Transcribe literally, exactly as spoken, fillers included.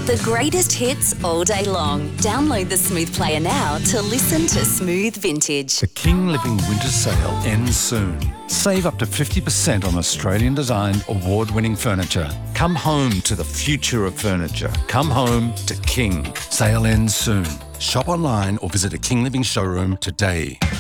The greatest hits all day long. Download the Smooth Player now to listen to Smooth Vintage. The King Living Winter Sale ends soon. Save up to fifty percent on Australian-designed, award-winning furniture. Come home to the future of furniture. Come home to King. Sale ends soon. Shop online or visit a King Living showroom today.